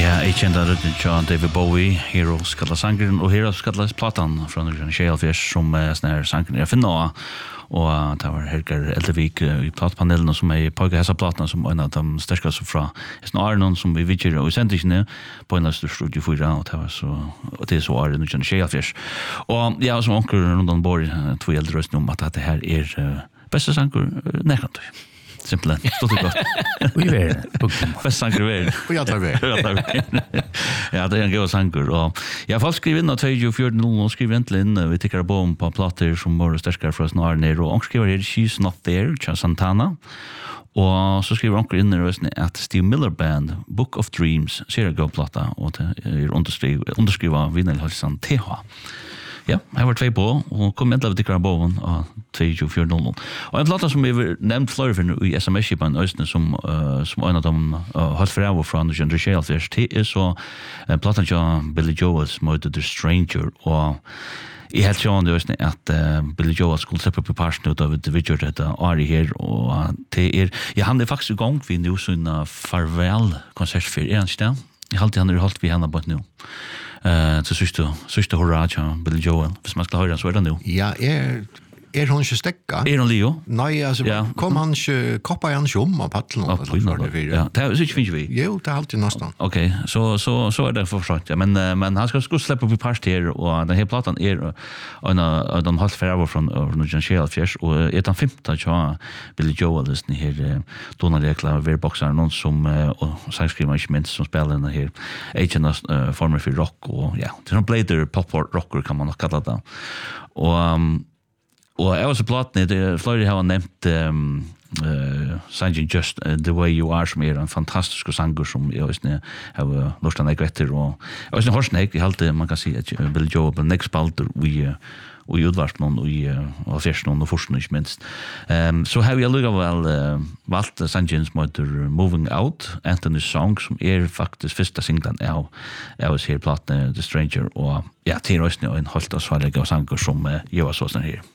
Ja, jeg kjente John David Bowie, Hero skallet sangeren, og Hero skallet platan fra Norge Kjælfjers, som sånne sangeren jeg finner, og det var Helger Eldevik i platpanelen, som pågå hessa platana, som en av de sterkeste fra Arnon, som vi vidger og sendte ikke ned på en av Studio 4, og det var så, og det så Arnon Norge Kjælfjers. Og jeg som onker rundt om bor, to eldre røst om at dette her beste sanger nærkant. Simpelthen. Stort og godt. Vi er Best sanger vi er. Og jeg tar vi. Ja, det en god sanger. Og jeg har faktisk skrivet inn av 24.00 og skrivet inn til inn. Vi tykker på plater som var sterskere fra snarere ned. Og onker skriver her She's Not There, Cha Santana. Og så skriver onker inn at Steve Miller Band, Book of Dreams, ser jeg god plata. Og det underskrivet av Vinyl Halsan TH. Ja, jeg var 2 på, og kom endelig av dikkere boven av 24.00. Og en plata som vi har nevnt flere for i SMS-kipen Østene, som en av dem holdt for fra Norge Kjælfjers, det så platan til Billy Joel som heter The Stranger, og jeg helt sjående i Østene at Billy Joel skulle slippe på parten ut av et video dette Ari her, og det ja, han faktisk i gang vi nå sånn farvel-konsert for en sted. Jeg har alltid han holdt vi henne på et nå. Så sørste hurra til Billy Joel. Hvis man skal høre den, så det nå. Ja, hon ikke stekka? Hun Leo? Nei, altså, kom han ikke, koppa han ikke av paddelen? Ja, det er ikke vi. Jo, det er alltid nesten. Ok, så det forstått, ja. Men han skal slippe på parst her, og denne platan en av de halvt forever fra Norge Kjælfjers, og den 5. til Billy Joel, denne her Donald Ekla, verbokseren, noen som, og sangskriver ikke minst, som spiller denne her agenda former for rock, og ja, det er noen blader pop-rocker, kan man nok kalle det. Og jeg var så platen, flere har nevnt sangen Just The Way You Are, som en fantastisk sanger som jeg har lort han ikke etter, og jeg var sånn jeg halte, man kan si at Billy Joel ble nekst spalter og i utvarsen og i fjersen og forsen ikke minst. Så har vi allikevel valgt sangen som heter Moving Out, Anthony's Song, som faktisk første singlen av oss her platen The Stranger, og ja, til røysene og en holdt av svarlige sanger som jeg var sånn her.